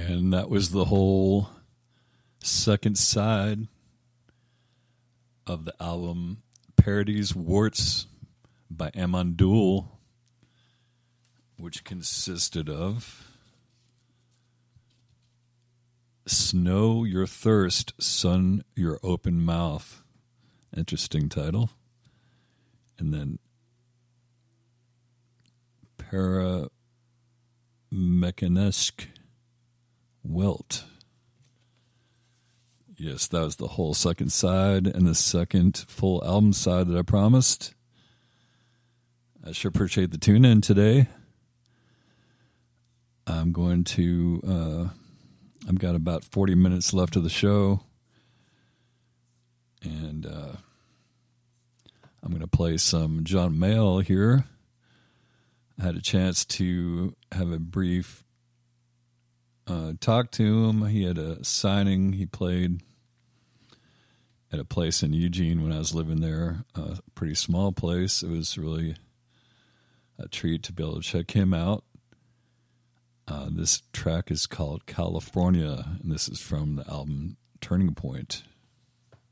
And that was the whole second side of the album Parodies Warts by Amandul, which consisted of Snow Your Thirst, Sun Your Open Mouth. Interesting title. And then Paramekanesk Welt. Yes, that was the whole second side and the second full album side that I promised. I sure appreciate the tune in today. I'm going to, I've got about 40 minutes left of the show. And I'm going to play some John Mayall here. I had a chance to have a brief talk to him. He had a signing. He played at a place in Eugene when I was living there, a pretty small place. It was really a treat to be able to check him out. This track is called California, and this is from the album Turning Point.